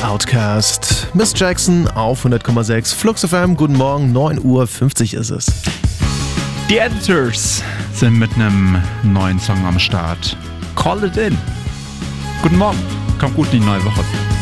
Outcast. Miss Jackson auf 100,6 Flux FM. Guten Morgen, 9:50 Uhr ist es. Die Editors sind mit einem neuen Song am Start. Call it in. Guten Morgen, kommt gut in die neue Woche.